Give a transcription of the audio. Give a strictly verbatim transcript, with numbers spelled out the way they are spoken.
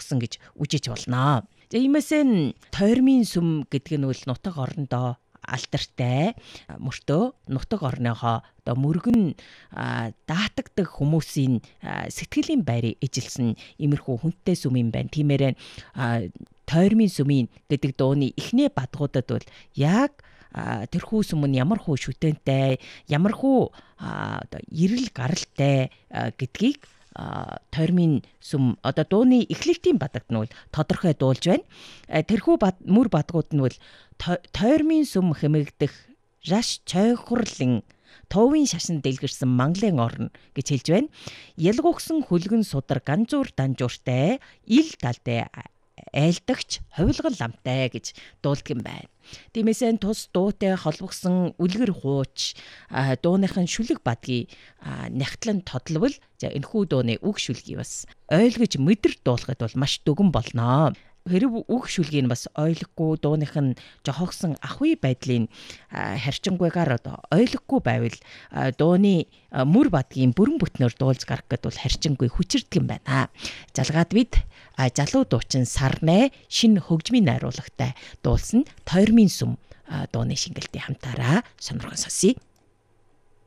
орсон гэж үжиж болно. За иймээсээ тойрмын сүм гэдэг нь үл нутаг орондоо алдартай мөртөө нутаг орныхоо одоо мөргөн даатагдаг хүмүүсийн сэтгэлийн байрыг ижилсэн иймэрхүү хүнтэй сүм юм байна. Тиймээрээ тойрмын сүмийн гэдэг дууны эхний бадгуудад бол яг тэрхүү сүм нь ямар хөө шүтэнтэй, ямар хөө одоо эрэл гаралтай гэдгийг тойрмын сүм одоо дууны эхлэлтийн бадагт нь бол тодорхой дуулж байна. Тэрхүү мөр бадгууд нь бол тойрмын сүм хэмээгдэх раш чойхорлын товын шашин дэлгэрсэн Мангалын орно гэж хэлж байна. Ялгуугсан хөлгөн судар ганзуур данжууртай ил талтай айлдагч ховлгон ламтай гэж дуулдаг юм байна. Тиймээсээ тус дуутай холбогсон үлгэр хууч дууныхын шүлэг бадгийг нягтлан тодловол за энэхүү дууны үг шүлгийг бас ойлгож мэдэр дуулахад бол маш дүгэн болно. Хэрв үг шүлгийг нь бас ойлгохгүй дууных нь жохогсон ахуй байдлын харьчингуйгаар одоо ойлгохгүй байвал дууны мөр бадгийн бүрэн бүтнээр дуулж гарах гэдэг бол харьчингуй хүчирдэг юм байна. Залгаад бид залуу дуучин Сарнай шинэ хөгжмийн найруулгатай дуулсан тойрмын сүм дууны шингэлтийн хамтаараа сонирхон сонсъё.